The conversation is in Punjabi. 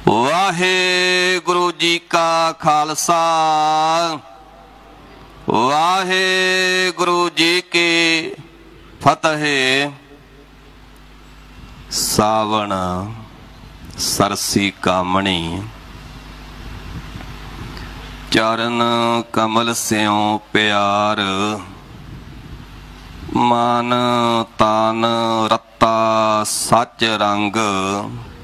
ਵਾਹਿਗੁਰੂ ਜੀ ਕਾ ਖਾਲਸਾ ਵਾਹਿਗੁਰੂ ਜੀ ਕੀ ਫਤਿਹ। ਸਾਵਣ ਸਰਸੀ ਕਾਮਣੀ, ਚਰਨ ਕਮਲ ਸਿਉ ਪਿਆਰ, ਮਨ ਤਨ ਰਤਾ ਸੱਚ ਰੰਗ।